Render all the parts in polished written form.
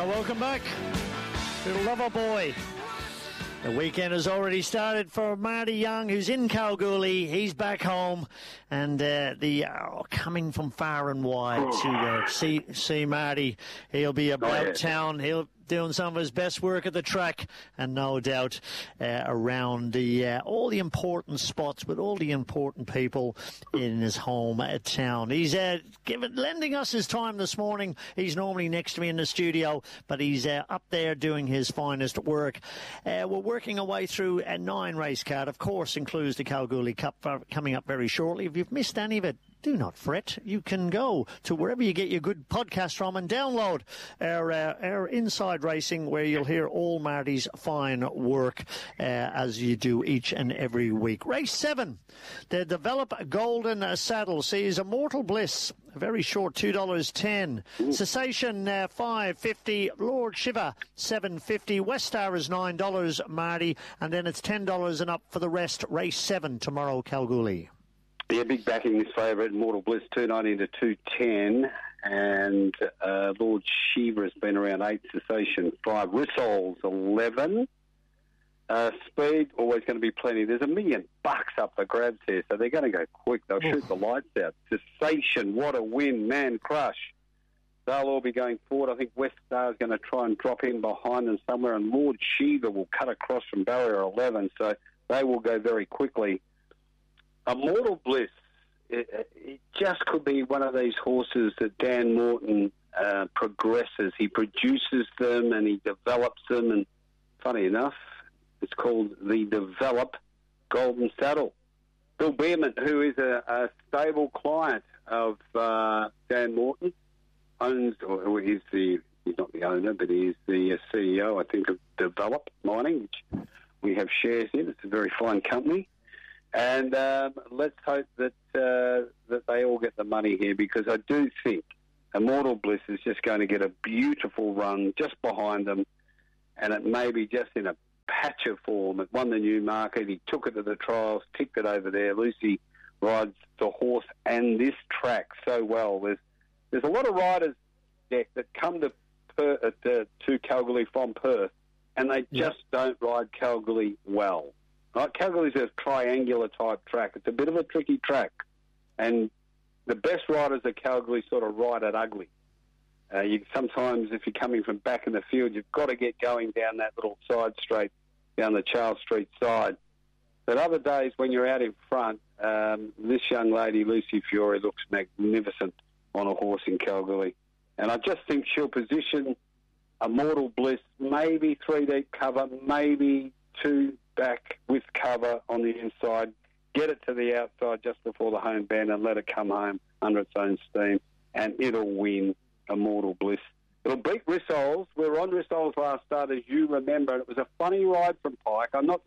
welcome back. Little lover boy. The weekend has already started for Marty Young, who's in Kalgoorlie. He's back home, and coming from far and wide to see Marty. He'll be about town. He'll doing some of his best work at the track, and no doubt around all the important spots with all the important people in his home town. He's lending us his time this morning. He's normally next to me in the studio, but he's up there doing his finest work. We're working our way through a 9-race card. Of course, includes the Kalgoorlie Cup coming up very shortly. If you've missed any of it, do not fret. You can go to wherever you get your good podcast from and download our Inside Racing, where you'll hear all Marty's fine work as you do each and every week. Race 7, the Develop Golden Saddle sees Immortal Bliss, a very short $2.10. Cessation $5.50. Lord Shiva $7.50. West Star is $9, Marty, and then it's $10 and up for the rest. Race 7 tomorrow, Kalgoorlie. Yeah, big backing this favourite, Immortal Bliss, $2.90 to $2.10, and Lord Shiva has been around 8, Cessation 5, Rissoles 11. Speed, always going to be plenty. There's $1 million up for grabs here, so they're going to go quick. They'll shoot the lights out. Cessation, what a win, Man Crush. They'll all be going forward. I think West Star is going to try and drop in behind them somewhere, and Lord Shiva will cut across from barrier 11, so they will go very quickly. Immortal Bliss, it just could be one of these horses that Dan Morton progresses. He produces them and he develops them, and funny enough, it's called the Develop Golden Saddle. Bill Beerman, who is a stable client of Dan Morton, he's not the owner, but he's the CEO, I think, of Develop Mining, which we have shares in. It's a very fine company. And let's hope that they all get the money here, because I do think Immortal Bliss is just going to get a beautiful run just behind them, and it may be just in a patch of form. It won the Newmarket. He took it to the trials, ticked it over there. Lucy rides the horse and this track so well. There's a lot of riders, Jack, that come to Kalgoorlie from Perth, and they just don't ride Kalgoorlie well. Right? Kalgoorlie's a triangular type track. It's a bit of a tricky track, and the best riders at Kalgoorlie sort of ride it ugly. Sometimes, if you're coming from back in the field, you've got to get going down that little side straight, down the Charles Street side. But other days, when you're out in front, this young lady, Lucy Fiore, looks magnificent on a horse in Kalgoorlie. And I just think she'll position Immortal Bliss, maybe 3 deep cover, maybe 2 back with cover on the inside, get it to the outside just before the home bend and let it come home under its own steam, and it'll win Immortal Bliss. It'll beat Rissoles. We were on Rissoles last start, as you remember, and it was a funny ride from Pike. I'm not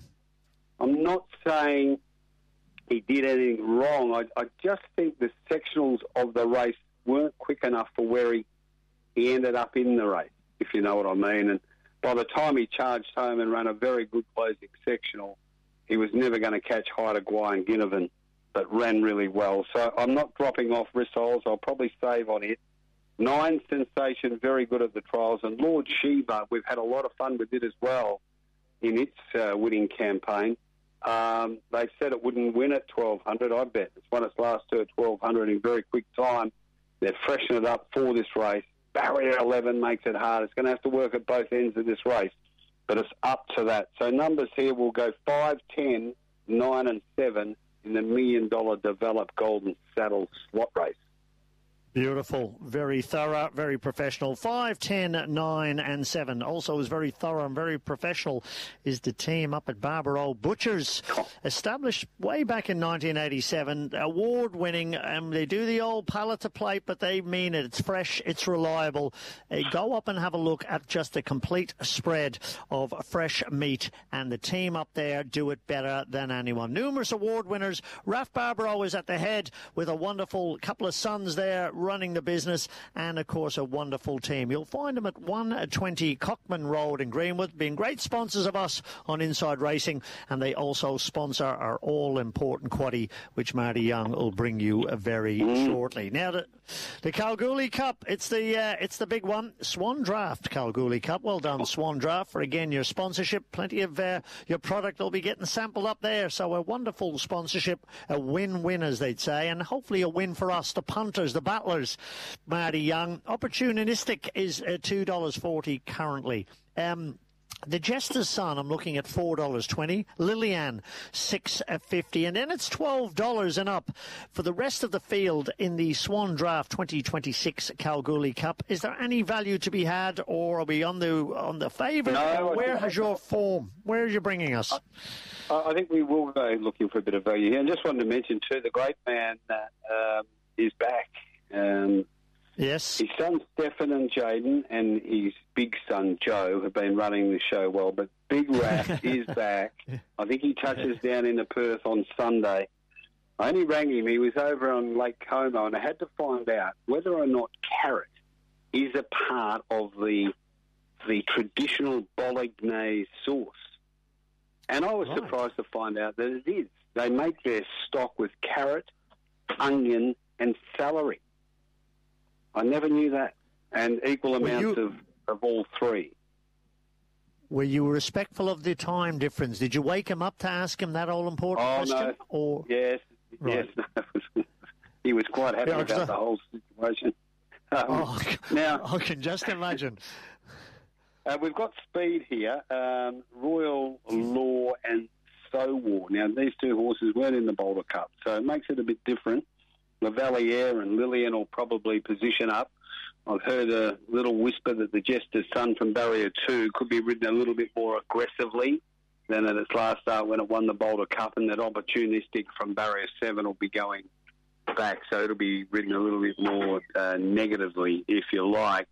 saying he did anything wrong. I just think the sectionals of the race weren't quick enough for where he ended up in the race, if you know what I mean. And by the time he charged home and ran a very good closing sectional, he was never going to catch Haida Gwy and Ginnivan, but ran really well. So I'm not dropping off Rissoles. I'll probably save on it. 9, Sensation, very good at the trials. And Lord Shiva, we've had a lot of fun with it as well in its winning campaign. They said it wouldn't win at 1,200. I bet it's won its last 2 at 1,200 in very quick time. They've freshened it up for this race. Barrier 11 makes it hard. It's going to have to work at both ends of this race, but it's up to that. So numbers here will go 5, 10, 9 and 7 in the $1 million Develop Golden Saddle slot race. Beautiful, very thorough, very professional. 5, 10, 9 and 7. Also is very thorough and very professional is the team up at Barbaro Butchers. Established way back in 1987, award-winning. They do the old pallet to plate, but they mean it. It's fresh, it's reliable. Go up and have a look at just a complete spread of fresh meat, and the team up there do it better than anyone. Numerous award winners. Raf Barbaro is at the head with a wonderful couple of sons there. running the business, and, of course, a wonderful team. You'll find them at 120 Cockman Road in Greenwood, being great sponsors of us on Inside Racing, and they also sponsor our all-important quaddie, which Marty Young will bring you very shortly. Now, the Kalgoorlie Cup, it's the big one. Swan Draft Kalgoorlie Cup. Well done, Swan Draft, for, again, your sponsorship. Plenty of your product will be getting sampled up there. So a wonderful sponsorship, a win-win, as they'd say, and hopefully a win for us, the punters, the battlers, Marty Young. Opportunistic is $2.40 currently. The Jester's Son, I'm looking at $4.20. Lillian, $6.50. And then it's $12 and up for the rest of the field in the Swan Draft 2026 Kalgoorlie Cup. Is there any value to be had, or are we on the favourite? No, where has your form? Where are you bringing us? I think we will go looking for a bit of value here. And just wanted to mention, too, the great man is back. Yes. His son Stefan and Jaden and his big son Joe have been running the show well, but Big Rat is back. I think he touches down into Perth on Sunday. I only rang him. He was over on Lake Como, and I had to find out whether or not carrot is a part of the traditional bolognese sauce. And I was surprised to find out that it is. They make their stock with carrot, onion, and celery. I never knew that. And equal amounts of all three. Were you respectful of the time difference? Did you wake him up to ask him that all-important question? No. Or? Yes. Right. Yes. He was quite happy about the whole situation. Now, I can just imagine. We've got speed here. Royal Law and So War. Now, these two horses weren't in the Boulder Cup, so it makes it a bit different. Lavalier and Lillian will probably position up. I've heard a little whisper that the Jester's Son from Barrier 2 could be ridden a little bit more aggressively than at its last start when it won the Boulder Cup, and that Opportunistic from Barrier 7 will be going back, so it'll be ridden a little bit more negatively, if you like.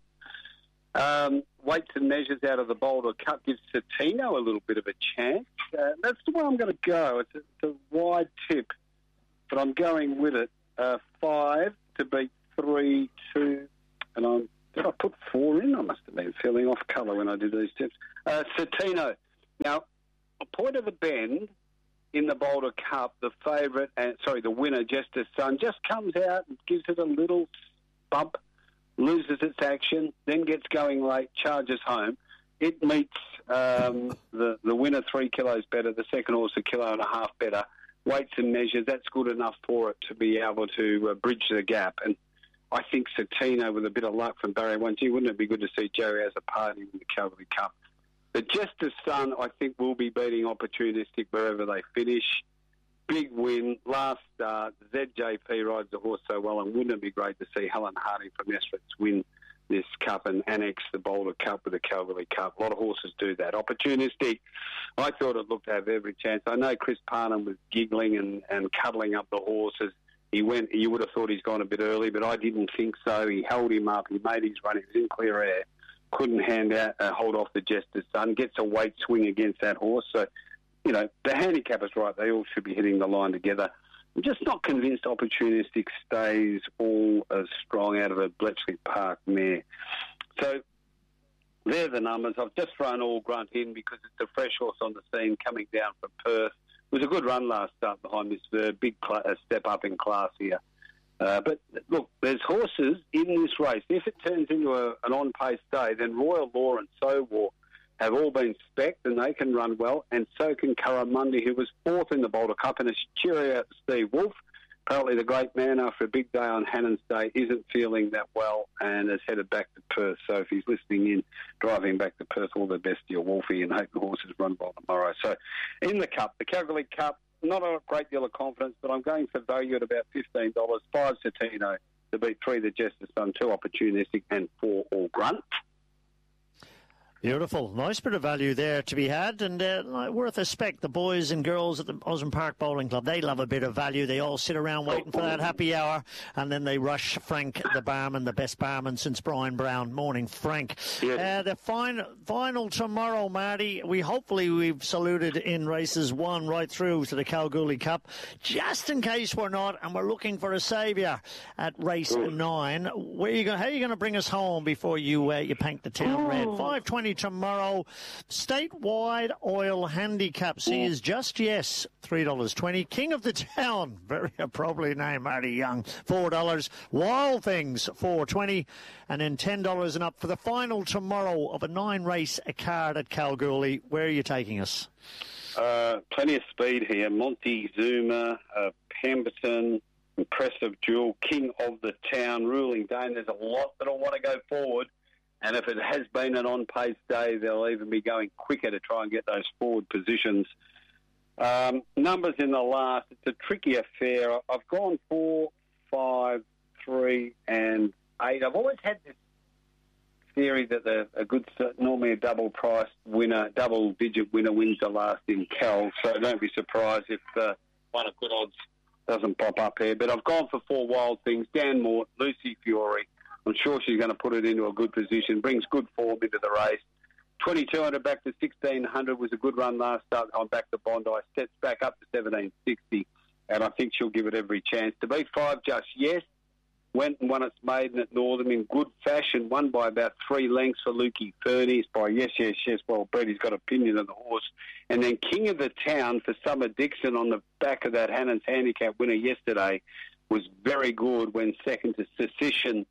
Weights and measures out of the Boulder Cup gives Satino a little bit of a chance. That's the way I'm going to go. It's a wide tip, but I'm going with it. 5 to beat 3, 2, and did I put 4 in? I must have been feeling off colour when I did these tips. Satino. Now, a point of the bend in the Boulder Cup, the winner, Jester's Son, just comes out and gives it a little bump, loses its action, then gets going late, charges home. It meets the winner 3 kilos better, the second horse 1.5 kilos better. Weights and measures, that's good enough for it to be able to bridge the gap. And I think Satino, with a bit of luck from Barrier 1, wouldn't it be good to see Joey as a party in the Calgary Cup? The Jester's Son, I think, will be beating Opportunistic wherever they finish. Big win, last start. ZJP rides the horse so well, and wouldn't it be great to see Helen Harding from Nesbitt's win this cup and annex the Boulder Cup with the Calgary Cup? A lot of horses do that. Opportunistic, I thought it looked to have every chance. I know Chris Parnham was giggling and cuddling up the horses. You would have thought he's gone a bit early, but I didn't think so. He held him up. He made his run. He was in clear air. Couldn't hold off the Jester's Son. Gets a weight swing against that horse. So, the handicap is right. They all should be hitting the line together. I'm just not convinced Opportunistic stays all as strong out of a Bletchley Park mare. So they're the numbers. I've just thrown All Grunt in because it's a fresh horse on the scene coming down from Perth. It was a good run last start behind this big step up in class here. But look, there's horses in this race. If it turns into an on-pace day, then Royal Law and So War have all been spec'd and they can run well, and so can Curramundi, who was 4th in the Boulder Cup, and it's cheery out to Steve Wolf. Apparently the great man, after a big day on Hannon's Day, isn't feeling that well and has headed back to Perth. So if he's listening in, driving back to Perth, all the best to your Wolfie, and hope the horses run well tomorrow. So in the Cup, the Calgary Cup, not a great deal of confidence, but I'm going for value at about $15. 5 Satino to beat 3 the Jester's Son, 2 Opportunistic, and 4 All Grunt. Beautiful. Nice bit of value there to be had, and worth a spec. The boys and girls at the Osborne Park Bowling Club, they love a bit of value. They all sit around waiting for that happy hour, and then they rush Frank, the barman, the best barman since Brian Brown. Morning, Frank. Yes. The final tomorrow, Marty. We've saluted in races 1 right through to the Kalgoorlie Cup. Just in case we're not, and we're looking for a saviour at race 9. How are you going to bring us home before you paint the town red? 5:20 tomorrow. Statewide Oil Handicap is just yes, $3.20. King of the Town, very appropriate name, Marty Young, $4. Wild Things, $4.20, and then $10 and up for the final tomorrow of a 9-race card at Kalgoorlie. Where are you taking us? Plenty of speed here. Montezuma, Pemberton, Impressive Jewel, King of the Town, Ruling Dane. There's a lot that'll want to go forward. And if it has been an on-pace day, they'll even be going quicker to try and get those forward positions. Numbers in the last, it's a tricky affair. I've gone 4, 5, 3, and 8. I've always had this theory that normally a double-priced winner, double-digit winner wins the last in Cal. So don't be surprised if one of good odds doesn't pop up here. But I've gone for 4 Wild Things. Dan Mort, Lucy Fury. I'm sure she's going to put it into a good position, brings good form into the race. 2,200 back to 1,600 was a good run last start. I'm back to Bondi, steps back up to 1,760, and I think she'll give it every chance. To beat 5 Just Yes, went and won its maiden at Northern in good fashion, won by about 3 lengths for Lukey Fernie. By Yes, Yes, Yes. Well, Brady's got opinion of the horse. And then King of the Town for Summer Dixon on the back of that Hannon's Handicap winner yesterday was very good, when second to Secession.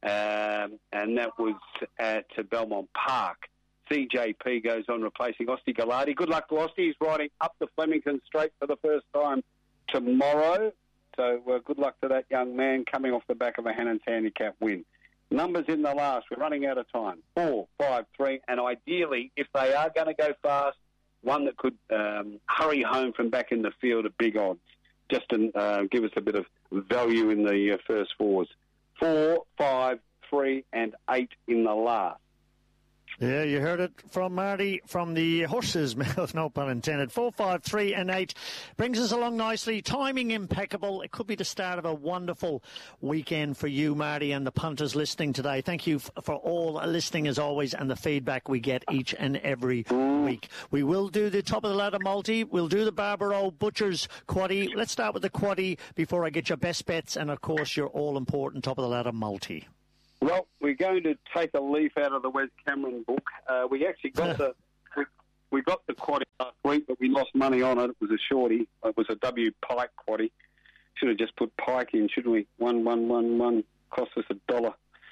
And that was at Belmont Park. CJP goes on replacing Osti Galati. Good luck to Osti. He's riding up the Flemington Straight for the first time tomorrow. So good luck to that young man coming off the back of a Hannon's Handicap win. Numbers in the last. We're running out of time. 4, 5, 3. And ideally, if they are going to go fast, one that could hurry home from back in the field at big odds, just to give us a bit of value in the first 4s. 4, 5, 3, and 8 in the last. Yeah, you heard it from Marty, from the horse's mouth, no pun intended. 4, 5, 3, and 8 brings us along nicely. Timing impeccable. It could be the start of a wonderful weekend for you, Marty, and the punters listening today. Thank you for all listening, as always, and the feedback we get each and every week. We will do the top of the ladder multi. We'll do the Barbaro Butchers quaddie. Let's start with the quaddie before I get your best bets and, of course, your all-important top of the ladder multi. Well, we're going to take a leaf out of the Wes Cameron book. We actually got we got the quaddie last week, but we lost money on it. It was a shorty. It was a W Pike quaddie. Should have just put Pike in, shouldn't we? 1, cost us $1.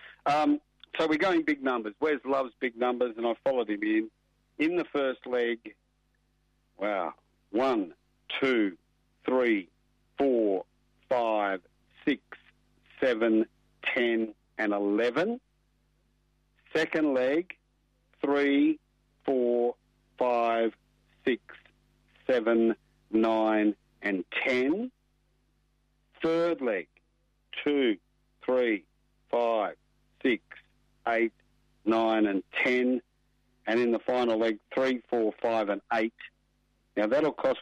So we're going big numbers. Wes loves big numbers, and I followed him in. In the first leg, wow, 1, 2, 3, 4, 5, 6, 7, 10, and 11. Second leg, 3, 4, 5, 6, 7, 9, and 10. Third leg, 2, 3, 5, 6, 8, 9, and 10. And in the final leg, 3, 4, 5, and 8. Now, that'll cost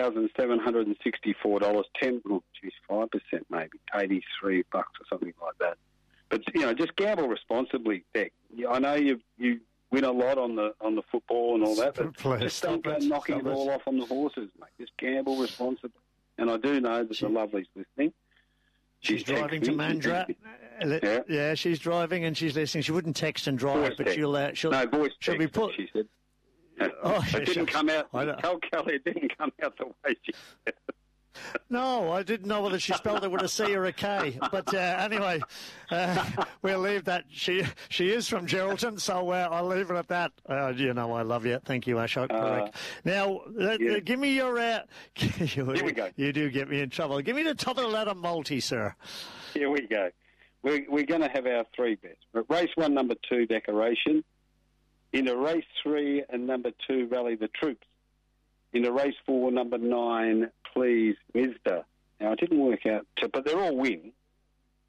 $1,764. 5% maybe, $83 or something like that. But, just gamble responsibly, Beck. I know you win a lot on the football and all that, but just don't go knocking it all off on the horses, mate. Just gamble responsibly. And I do know that the Lovely's listening. She's driving to Mandurah. Yeah, she's driving and she's listening. She wouldn't text and drive, but she'll voice she'll be put. She said. It didn't come out. Tell Kelly it didn't come out the way she said. No, I didn't know whether she spelled it with a C or a K. But anyway, we'll leave that. She is from Geraldton, so I'll leave it at that. I love you. Thank you, Ashok. Correct. Now, give me your... Here we go. You do get me in trouble. Give me the top of the ladder multi, sir. Here we go. We're going to have our 3 bets. Race 1, number 2, Decoration. Into race 3 and number 2, Rally the Troops. Into race 4, number 9, Please Mizda. Now, it didn't work out, but they're all win.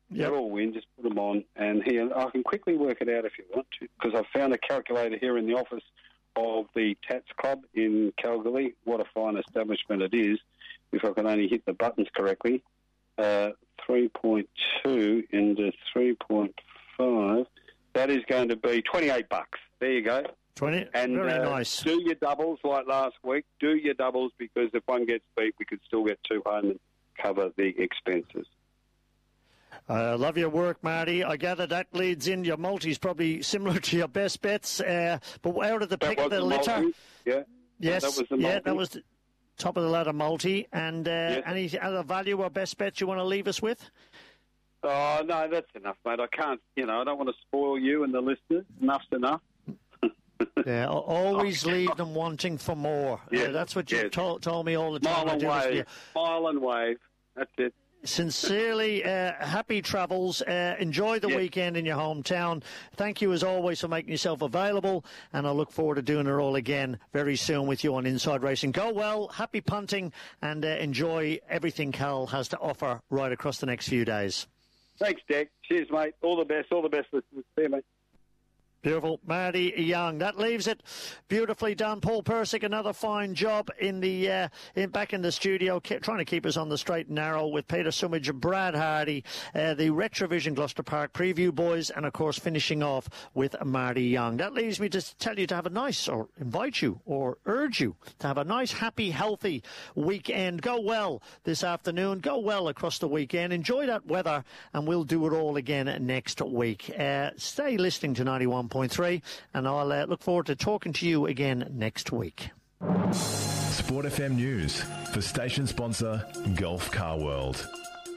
They're all win. Just put them on. And here, I can quickly work it out if you want to, because I've found a calculator here in the office of the Tats Club in Kalgoorlie. What a fine establishment it is, if I can only hit the buttons correctly. 3.2 into 3.5. That is going to be $28. There you go. 20. And very nice. Do your doubles like last week. Do your doubles, because if one gets beat, we could still get two home and cover the expenses. I love your work, Marty. I gather that leads in your multis, probably similar to your best bets. But out of the pick of the litter, yes, that was the multi. That was the top of the ladder multi. And any other value or best bet you want to leave us with? Oh no, that's enough, mate. I can't. I don't want to spoil you and the listeners. Enough's enough. Yeah, always leave them wanting for more. Yeah, that's what you told me all the time. Smile and wave. That's it. Sincerely, happy travels. Enjoy the weekend in your hometown. Thank you, as always, for making yourself available, and I look forward to doing it all again very soon with you on Inside Racing. Go well, happy punting, and enjoy everything Cal has to offer right across the next few days. Thanks, Dick. Cheers, mate. All the best, listeners. See you, mate. Beautiful. Marty Young. That leaves it beautifully done. Paul Persick, another fine job in the back in the studio, trying to keep us on the straight and narrow with Peter Sumage and Brad Hardy, the Retrovision Gloucester Park preview boys, and, of course, finishing off with Marty Young. That leaves me to tell you to have a nice, or invite you, or urge you to have a nice, happy, healthy weekend. Go well this afternoon. Go well across the weekend. Enjoy that weather, and we'll do it all again next week. Stay listening to 91.3, and I'll look forward to talking to you again next week. Sport FM News for station sponsor Gulf Car World.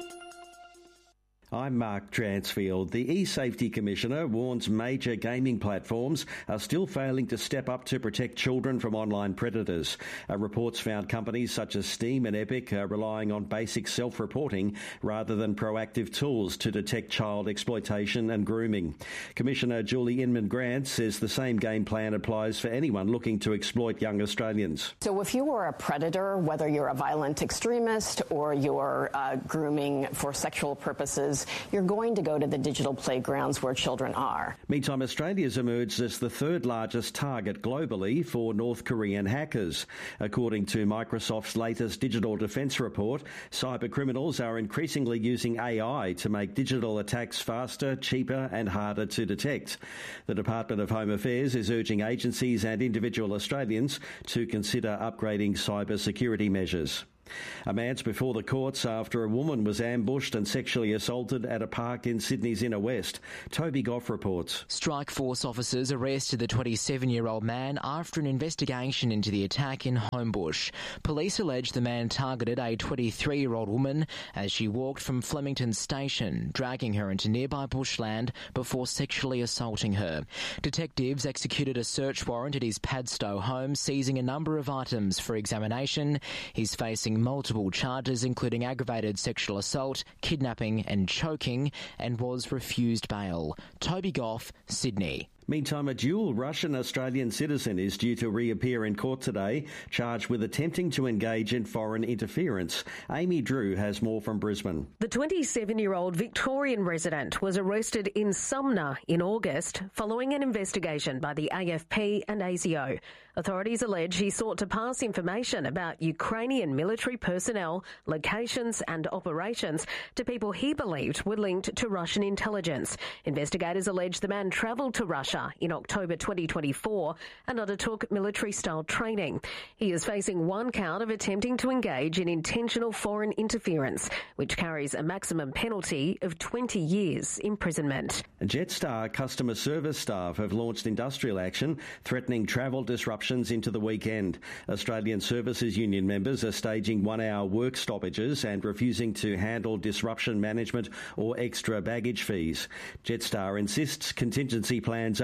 I'm Mark Transfield. The eSafety Commissioner warns major gaming platforms are still failing to step up to protect children from online predators. Reports found companies such as Steam and Epic are relying on basic self-reporting rather than proactive tools to detect child exploitation and grooming. Commissioner Julie Inman-Grant says the same game plan applies for anyone looking to exploit young Australians. So if you are a predator, whether you're a violent extremist or you're grooming for sexual purposes, you're going to go to the digital playgrounds where children are. Meantime, Australia's emerged as the third largest target globally for North Korean hackers. According to Microsoft's latest digital defence report, cyber criminals are increasingly using AI to make digital attacks faster, cheaper and harder to detect. The Department of Home Affairs is urging agencies and individual Australians to consider upgrading cyber security measures. A man's before the courts after a woman was ambushed and sexually assaulted at a park in Sydney's inner west. Toby Goff reports. Strike Force officers arrested the 27-year-old man after an investigation into the attack in Homebush. Police allege the man targeted a 23-year-old woman as she walked from Flemington Station, dragging her into nearby bushland before sexually assaulting her. Detectives executed a search warrant at his Padstow home, seizing a number of items for examination. He's facing multiple charges, including aggravated sexual assault, kidnapping and choking, and was refused bail. Toby Goff, Sydney. Meantime, a dual Russian-Australian citizen is due to reappear in court today, charged with attempting to engage in foreign interference. Amy Drew has more from Brisbane. The 27-year-old Victorian resident was arrested in Sumner in August following an investigation by the AFP and ASIO. Authorities allege he sought to pass information about Ukrainian military personnel, locations and operations to people he believed were linked to Russian intelligence. Investigators allege the man travelled to Russia in October 2024 and undertook military-style training. He is facing one count of attempting to engage in intentional foreign interference, which carries a maximum penalty of 20 years imprisonment. Jetstar customer service staff have launched industrial action threatening travel disruptions into the weekend. Australian Services Union members are staging one-hour work stoppages and refusing to handle disruption management or extra baggage fees. Jetstar insists contingency plans are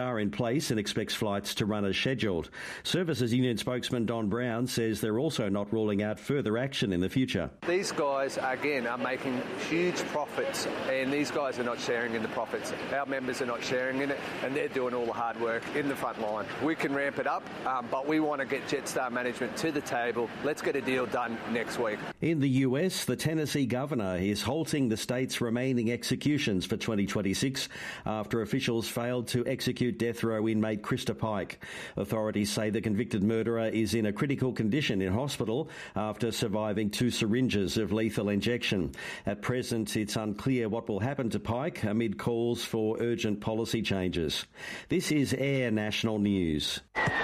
are in place and expects flights to run as scheduled. Services Union spokesman Don Brown says they're also not ruling out further action in the future. These guys, again, are making huge profits, and these guys are not sharing in the profits. Our members are not sharing in it, and they're doing all the hard work in the front line. We can ramp it up, but we want to get Jetstar management to the table. Let's get a deal done next week. In the US, the Tennessee governor is halting the state's remaining executions for 2026 after officials failed to execute death row inmate Krista Pike. Authorities say the convicted murderer is in a critical condition in hospital after surviving 2 syringes of lethal injection. At present, it's unclear what will happen to Pike amid calls for urgent policy changes. This is Air National News.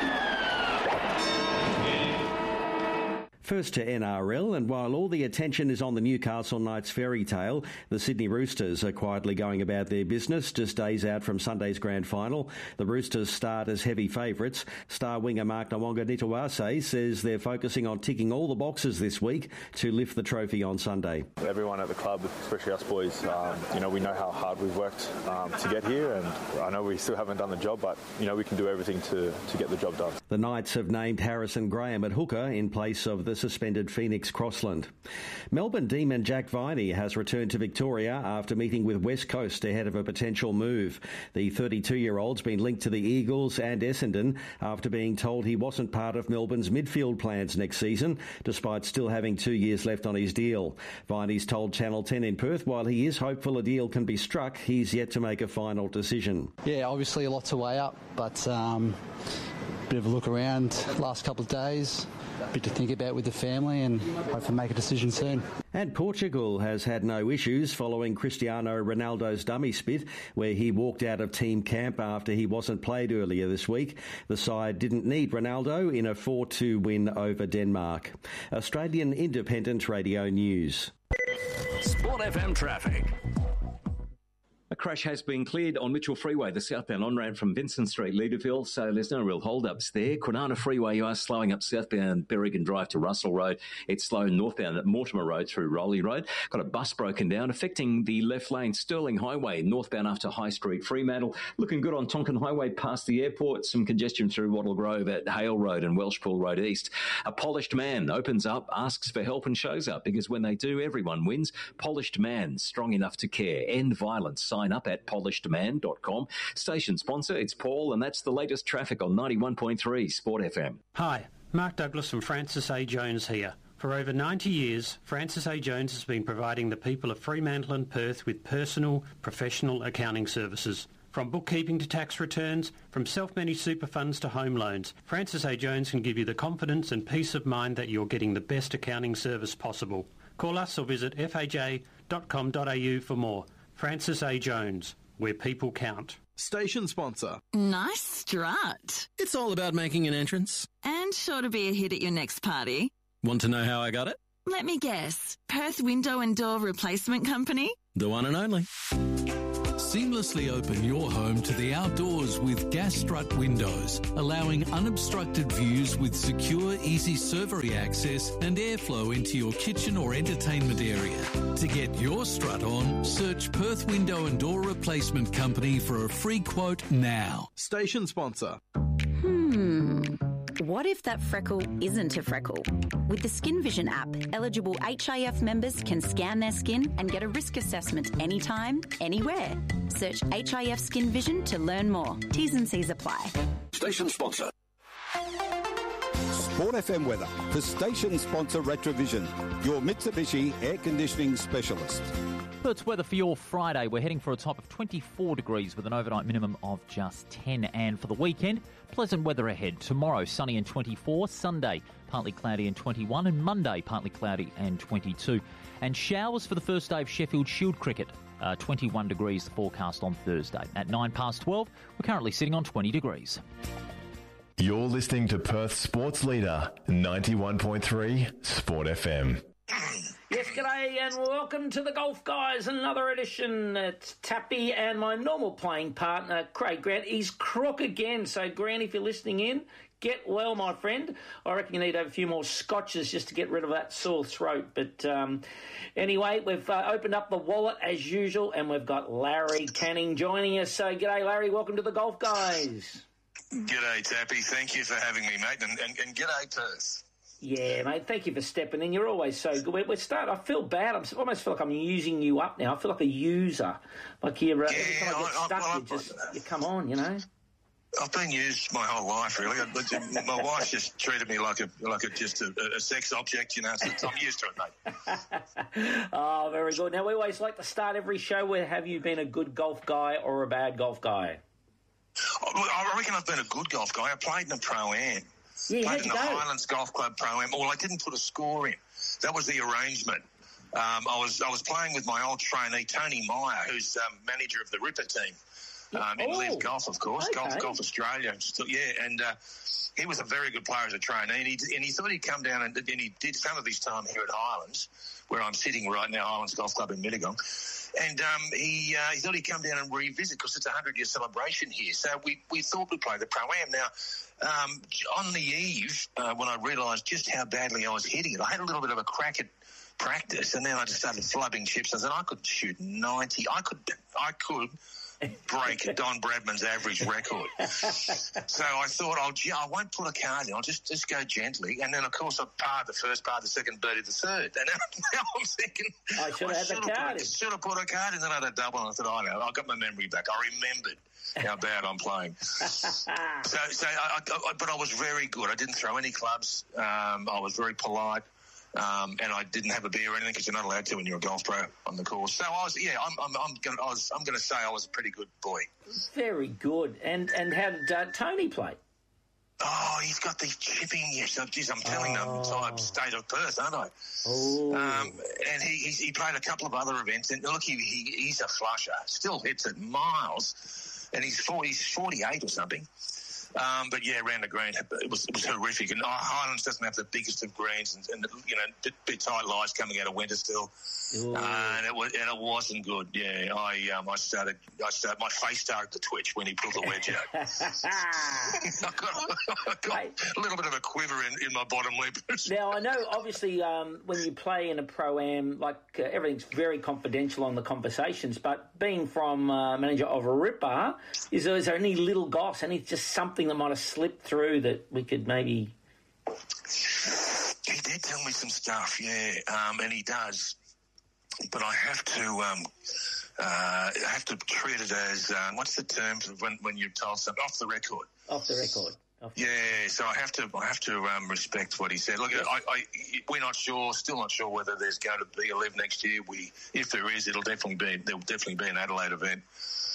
First to NRL, and while all the attention is on the Newcastle Knights fairy tale, the Sydney Roosters are quietly going about their business just days out from Sunday's grand final. The Roosters start as heavy favourites. Star winger Mark Nawonga-Nitawase says they're focusing on ticking all the boxes this week to lift the trophy on Sunday. Everyone at the club, especially us boys, we know how hard we've worked to get here, and I know we still haven't done the job, but, we can do everything to get the job done. The Knights have named Harrison Graham at hooker in place of the suspended Phoenix Crossland. Melbourne Demon Jack Viney has returned to Victoria after meeting with West Coast ahead of a potential move. The 32-year-old's been linked to the Eagles and Essendon after being told he wasn't part of Melbourne's midfield plans next season, despite still having 2 years left on his deal. Viney's told Channel 10 in Perth while he is hopeful a deal can be struck, he's yet to make a final decision. Yeah, obviously a lot to weigh up, but bit of a look around last couple of days, a bit to think about with the family, and hopefully make a decision soon. And Portugal has had no issues following Cristiano Ronaldo's dummy spit, where he walked out of team camp after he wasn't played earlier this week. The side didn't need Ronaldo in a 4-2 win over Denmark. Australian Independent Radio News. Sport FM traffic. A crash has been cleared on Mitchell Freeway, the southbound on-ramp from Vincent Street, Leederville, so there's no real hold-ups there. Kwinana Freeway, you are slowing up southbound Berrigan Drive to Russell Road. It's slow northbound at Mortimer Road through Rowley Road. Got a bus broken down, affecting the left lane, Stirling Highway, northbound after High Street, Fremantle. Looking good on Tonkin Highway past the airport. Some congestion through Wattle Grove at Hale Road and Welshpool Road East. A polished man opens up, asks for help and shows up, because when they do, everyone wins. Polished Man, strong enough to care. End violence. Sign up at polishedman.com. Station sponsor, it's Paul, and that's the latest traffic on 91.3 Sport FM. Hi, Mark Douglas from Francis A. Jones here. For over 90 years, Francis A. Jones has been providing the people of Fremantle and Perth with personal, professional accounting services. From bookkeeping to tax returns, from self-managed super funds to home loans, Francis A. Jones can give you the confidence and peace of mind that you're getting the best accounting service possible. Call us or visit faj.com.au for more. Francis A. Jones, where people count. Station sponsor. Nice strut. It's all about making an entrance. And sure to be a hit at your next party. Want to know how I got it? Let me guess. Perth Window and Door Replacement Company? The one and only. Seamlessly open your home to the outdoors with Gas Strut Windows, allowing unobstructed views with secure, easy servery access and airflow into your kitchen or entertainment area. To get your strut on, search Perth Window and Door Replacement Company for a free quote now. Station sponsor. What if that freckle isn't a freckle? With the Skin Vision app, eligible HIF members can scan their skin and get a risk assessment anytime, anywhere. Search HIF Skin Vision to learn more. T's and C's apply. Station sponsor. Sport FM weather for station sponsor Retrovision, your Mitsubishi air conditioning specialist. Perth's weather for your Friday. We're heading for a top of 24 degrees with an overnight minimum of just 10. And for the weekend, pleasant weather ahead. Tomorrow, sunny and 24. Sunday, partly cloudy and 21. And Monday, partly cloudy and 22. And showers for the first day of Sheffield Shield cricket. 21 degrees the forecast on Thursday. At 12:09, we're currently sitting on 20 degrees. You're listening to Perth's sports leader, 91.3 Sport FM. Yes, g'day G'day and welcome to the Golf Guys, another edition. It's Tappy and my normal playing partner, Craig Grant. He's crook again, so Grant, if you're listening in, get well, my friend. I reckon you need to have a few more scotches just to get rid of that sore throat. But anyway, we've opened up the wallet as usual and we've got Larry Canning joining us. So g'day, Larry. Welcome to the Golf Guys. G'day, Tappy. Thank you for having me, mate. And g'day, Perth. Yeah, mate, thank you for stepping in. You're always so good. We're starting. I feel bad. I almost feel like I'm using you up now. I feel like a user. Like you're, every time I get stuck, you come on, you know? I've been used my whole life, really. My wife just treated me like a sex object, you know. So I'm used to it, mate. Oh, very good. Now, we always like to start every show with, have you been a good golf guy or a bad golf guy? I reckon I've been a good golf guy. I played in a Pro-Am. Yeah, played in the Highlands Golf Club Pro-Am. Well, I didn't put a score in. That was the arrangement. I was playing with my old trainee, Tony Meyer, who's manager of the Ripper team. In Live Golf, of course, okay. Golf Australia. And he was a very good player as a trainee, and he thought he'd come down and he did some of his time here at Highlands, where I'm sitting right now, Highlands Golf Club in Mittagong. And he thought he'd come down and revisit because it's a 100-year celebration here. So we thought we'd play the Pro-Am. Now, on the eve, when I realised just how badly I was hitting it, I had a little bit of a crack at practice, and then I just started flubbing chips. I said, I could shoot 90. I could break Don Bradman's average record. So I thought, I won't put a card in. I'll just go gently. And then, of course, I parred the first part, the second, birdied the third. And now I'm thinking, I should have had the card in. Should have put a card in. Then I had a double, and I thought, I know, I got my memory back. I remembered how bad I'm playing. But I was very good. I didn't throw any clubs. I was very polite. And I didn't have a beer or anything because you're not allowed to when you're a golf pro on the course. So I'm going to say I was a pretty good boy. Very good. And how did Tony play? Oh, he's got these chipping. Yes, geez, I'm telling them type state of Perth, aren't I? Oh. And he played a couple of other events. And look, he's a flusher. Still hits it miles. And he's 48 or something. But yeah, around the green, it was horrific. And Highlands doesn't have the biggest of greens, and bit tight lies coming out of winter still, and it wasn't good. Yeah, I started. My face started to twitch when he pulled the wedge out. I got a little bit of a quiver in my bottom lip. Now I know, obviously, when you play in a Pro-Am, everything's very confidential on the conversations. But being from manager of a Ripper, is there any little goss, just something that might have slipped through that we could maybe... He did tell me some stuff, yeah, and he does. But I have to treat it as what's the term when you're told something off the record? Off the record. Yeah, so I have to respect what he said. Look, yes. We're still not sure whether there's going to be a Live next year. If there is, there'll definitely be an Adelaide event.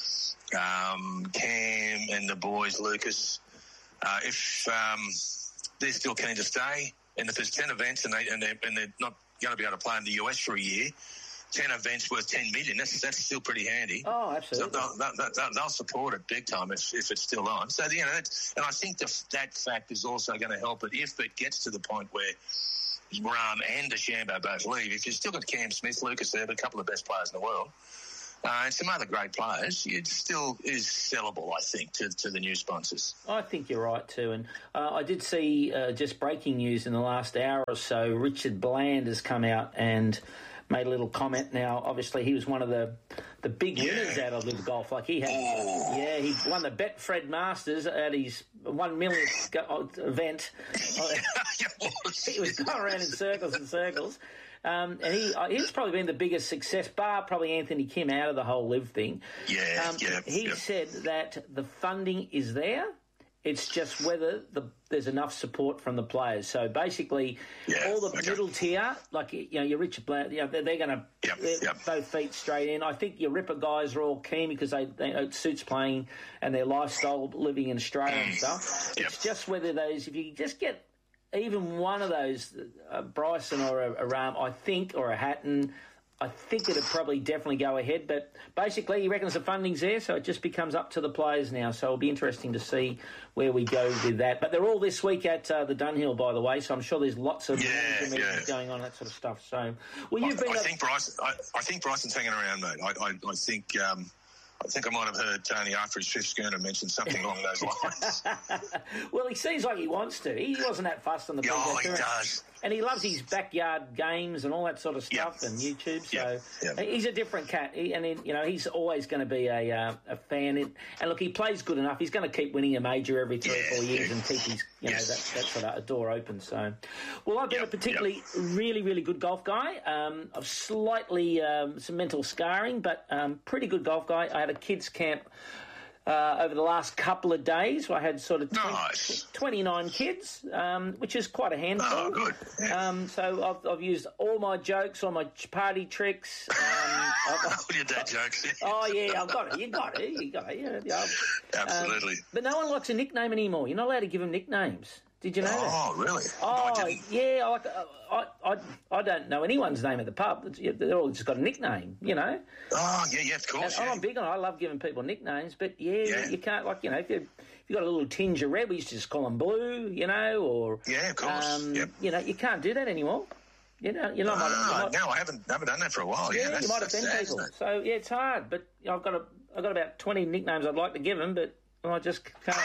Cam and the boys, Lucas, if they're still keen to stay, and if there's 10 events and they're not going to be able to play in the US for a year, 10 events worth $10 million. That's still pretty handy. Oh, absolutely. So they'll support it big time if it's still on. So and I think that fact is also going to help it if it gets to the point where Rahm and DeChambeau both leave. If you've still got Cam Smith, Lucas there, a couple of the best players in the world. And some other great players, it still is sellable, I think, to the new sponsors. I think you're right too. And I did see just breaking news in the last hour or so, Richard Bland has come out and made a little comment. Now, obviously, he was one of the big winners out of Live Golf. He won the Betfred Masters at his 1 millionth event. He was going around in circles and circles. And he's probably been the biggest success, bar probably Anthony Kim, out of the whole Live thing. He said that the funding is there. It's just whether there's enough support from the players. So basically, all the middle tier, your Richard Bland, they're going to both feet straight in. I think your Ripper guys are all keen because it suits playing and their lifestyle living in Australia and stuff. It's just whether if you just get even one of those, Bryson or a Rahm, I think, or a Hatton, I think it'd probably definitely go ahead, but basically he reckons the funding's there, so it just becomes up to the players now. So it'll be interesting to see where we go with that. But they're all this week at the Dunhill, by the way, so I'm sure there's lots of meetings going on, that sort of stuff. So, well, you've been. I think Bryson's hanging around, mate. I think I might have heard Tony after his fifth schooner mention something along those lines. Well, he seems like he wants to. He wasn't that fussed on the PGA Tour. He does. And he loves his backyard games and all that sort of stuff and YouTube. So he's a different cat. He's always going to be a fan. And look, he plays good enough. He's going to keep winning a major every 3 or 4 years and keep his, that sort of a door open. So, well, I've been a particularly really, really good golf guy. I've slightly some mental scarring, but pretty good golf guy. I had a kids' camp over the last couple of days. I had sort of 29 kids, which is quite a handful. Oh, good. Yeah. So I've used all my jokes, all my party tricks. All your dad jokes. Oh, yeah, I've got it. You got it. Yeah. Absolutely. But no one likes a nickname anymore. You're not allowed to give them nicknames. Did you know that? Oh, really? Oh, no, I didn't. Yeah. I don't know anyone's name at the pub. They're all just got a nickname, Oh, yeah, of course. And I'm big on it. I love giving people nicknames, but you can't, if you've got a little tinge of red, we used to just call them Blue, or... Yeah, of course. You can't do that anymore. No, I haven't done that for a while. Yeah, you might offend people. So, it's hard, but I've got about 20 nicknames I'd like to give them, but... I just can't.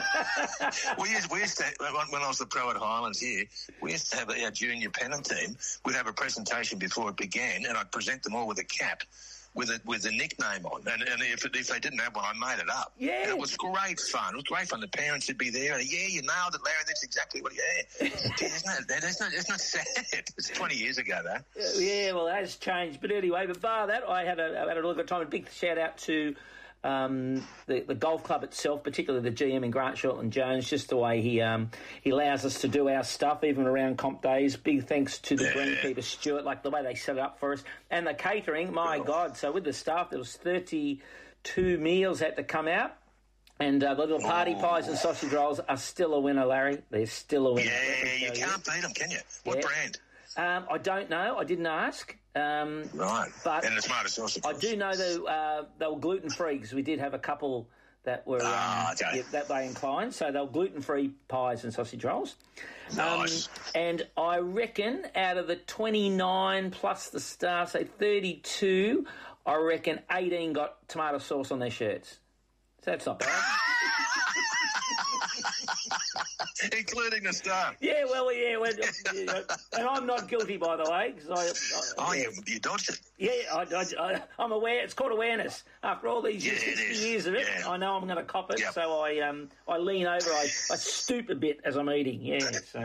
we used to, when I was the pro at Highlands here, we used to have our junior pennant team. We'd have a presentation before it began, and I'd present them all with a cap with a nickname on. And if they didn't have one, I made it up. Yeah. And it was great fun. It was great fun. The parents would be there, and you nailed it, Larry. That's exactly what. Isn't that sad? It's 20 years ago, though. Yeah, well, it has changed. But anyway, but bar that, I had a really good time. A big shout out to the golf club itself, particularly the GM in Grant Shortland Jones, just the way he allows us to do our stuff even around comp days. Big thanks to the greenkeeper Stuart, like the way they set it up for us, and the catering. My God! So with the staff, there was 32 meals had to come out. And the little party pies and sausage rolls are still a winner, Larry. They're still a winner. Yeah, you can't beat them, can you? What brand? I don't know. I didn't ask. Right. But and the smartest sausage. I do know they were gluten-free because we did have a couple that were that way inclined. So they were gluten-free pies and sausage rolls. Nice. And I reckon out of the 29 plus the staff, say 32, I reckon 18 got tomato sauce on their shirts. So that's not bad. Including the staff. Yeah, well, and I'm not guilty, by the way. You dodged it. Yeah, I'm aware. It's called awareness. After all these 60 years of it, I know I'm going to cop it. Yep. So I lean over. I stoop a bit as I'm eating. Yeah. So.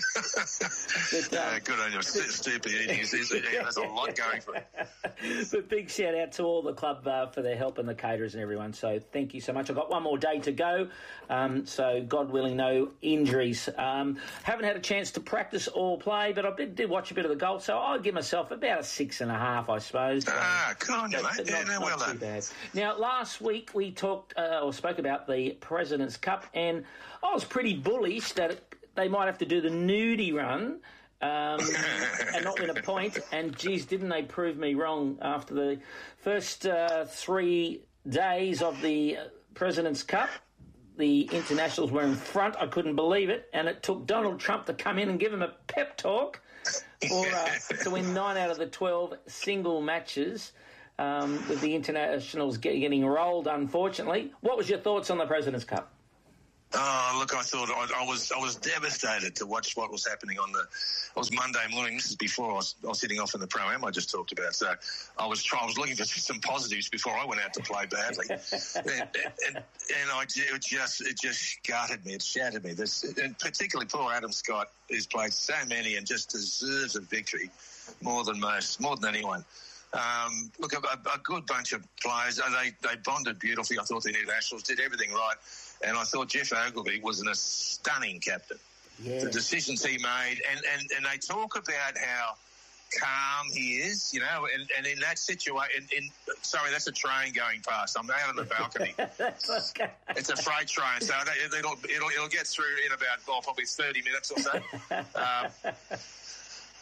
Good on you. Stupid eating. There's a lot going for it. But big shout out to all the club for their help and the caterers and everyone. So thank you so much. I've got one more day to go. So God willing, no injuries. Haven't had a chance to practice or play, but I did watch a bit of the golf. So I'll give myself about a 6.5, I suppose. Good on you, mate. Well done. Bad. Now, last week we talked or spoke about the President's Cup, and I was pretty bullish that they might have to do the nudie run and not win a point. And, geez, didn't they prove me wrong after the first 3 days of the President's Cup? The internationals were in front. I couldn't believe it. And it took Donald Trump to come in and give him a pep talk to win 9 out of the 12 single matches. With the internationals getting rolled, unfortunately. What was your thoughts on the President's Cup? Oh, look, I thought I was devastated to watch what was happening on it was Monday morning. This is before I was hitting off in the Pro-Am I just talked about. So I was looking for some positives before I went out to play badly. and it just gutted me. It shattered me. And particularly poor Adam Scott, who's played so many and just deserves a victory more than anyone. Look, a good bunch of players. They bonded beautifully. I thought the internationals did everything right. And I thought Jeff Ogilvy was a stunning captain. Yeah. The decisions he made. And they talk about how calm he is, and in that situation, sorry, that's a train going past. I'm out on the balcony. That's okay. It's a freight train, so it'll get through in about probably 30 minutes or so.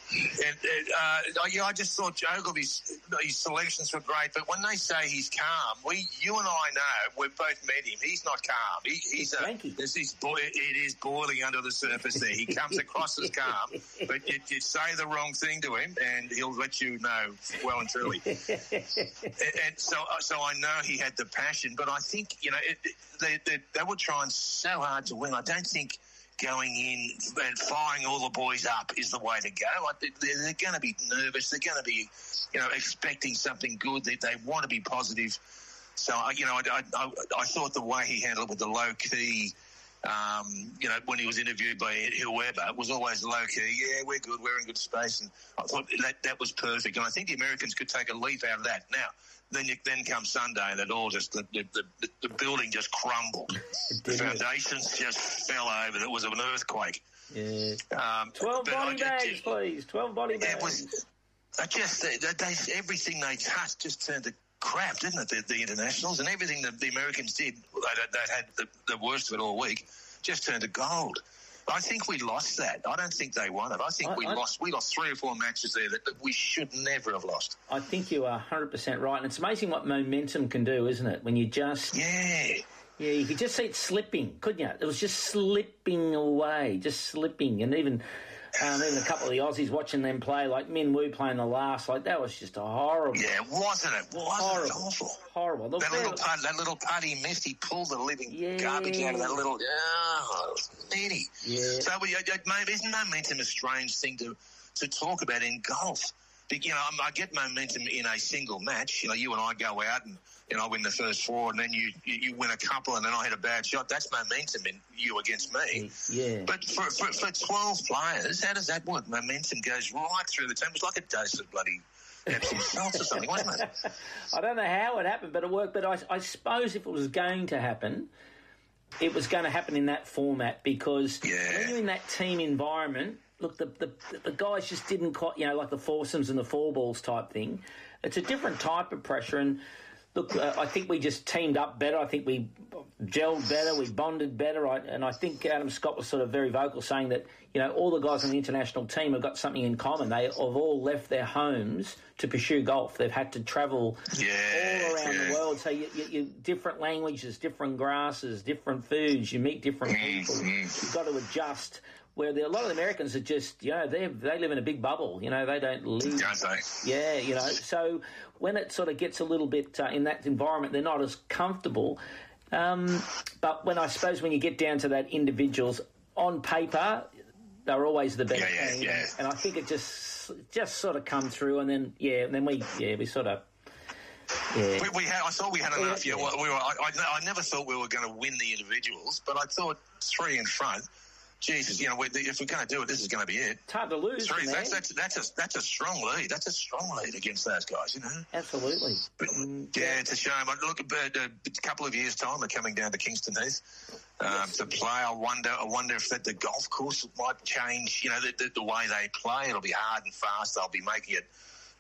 I just thought Ogilvy's selections were great, but when they say he's calm, you and I know, we've both met him. He's not calm. He's it is boiling under the surface there. He comes across as calm, but you say the wrong thing to him, and he'll let you know well and truly. And so I know he had the passion, but I think they were trying so hard to win. I don't think going in and firing all the boys up is the way to go. They're going to be nervous. They're going to be, expecting something good. They want to be positive. So, I thought the way he handled it with the low key, when he was interviewed by whoever, it was always low key. Yeah, we're good. We're in good space. And I thought that was perfect. And I think the Americans could take a leaf out of that. Now, then comes Sunday, and it all just the building just crumbled. The foundations just fell over. It was an earthquake. Yeah. 12 body bags, please. 12 body bags. It was everything they touched just turned to crap, didn't it? The internationals, and everything that the Americans did, they had the worst of it all week, just turned to gold. I think we lost that. I don't think they won it. I think we lost 3 or 4 matches there that we should never have lost. I think you are 100% right. And it's amazing what momentum can do, isn't it? When you just... Yeah, you could just see it slipping, couldn't you? It was just slipping away, just slipping. And even a couple of the Aussies watching them play, like Min Woo playing the last, that was just horrible. Yeah, wasn't it? Wasn't it awful? Horrible. That little putt he missed, he pulled the living garbage out of that little... Oh, needy. Yeah. So isn't momentum a strange thing to talk about in golf? I get momentum in a single match. You and I go out and I win the first 4, and then you win a couple, and then I hit a bad shot. That's momentum in you against me. Yeah. But for 12 players, how does that work? Momentum goes right through the team. It's like a dose of bloody Epsom salts or something, wasn't it? I don't know how it happened, but it worked. But I suppose if it was going to happen, it was going to happen in that format, because when you're in that team environment, look, the guys just didn't quite, like the foursomes and the 4 balls type thing. It's a different type of pressure. And look, I think we just teamed up better. I think we gelled better. We bonded better. And I think Adam Scott was sort of very vocal, saying that, all the guys on the international team have got something in common. They have all left their homes to pursue golf. They've had to travel all around the world. So you different languages, different grasses, different foods. You meet different people. You've got to adjust. Where a lot of the Americans are just, they live in a big bubble. They don't live. Don't they? Yeah, So when it sort of gets a little bit in that environment, they're not as comfortable. But when you get down to that individuals, on paper, they're always the better team. Yeah. And I think it just sort of come through, and then we sort of. Yeah. I thought we had enough. Yeah. I never thought we were going to win the individuals, but I thought 3 in front. Jesus, if we're going to do it, this is going to be it. It's hard to lose. That's a strong lead. That's a strong lead against those guys, Absolutely. But, it's a shame. Look, a couple of years' time, they're coming down to Kingston Heath to play. I wonder if the golf course might change. The way they play, it'll be hard and fast. They'll be making it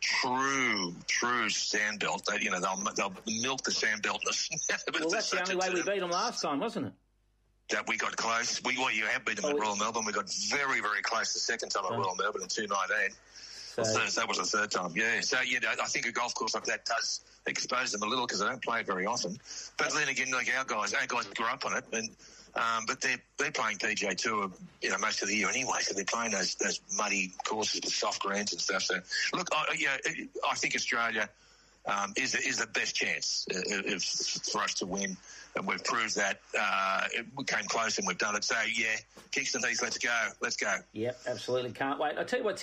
true sand belt. They'll milk the sand beltness. Well, that's the only way we beat them last time, wasn't it? That we got close. You have beaten them at Royal Melbourne. We got very, very close the second time at Royal Melbourne in 2019. That was the third time. Yeah. So I think a golf course like that does expose them a little, because they don't play it very often. But then again, like our guys grew up on it, and but they're playing PGA Tour, most of the year anyway. So they're playing those muddy courses with soft greens and stuff. So look, I think Australia is the best chance for us to win. And we've proved that. We came close and we've done it. So, Kingston Heath, let's go. Yep, absolutely. Can't wait. I'll tell you what,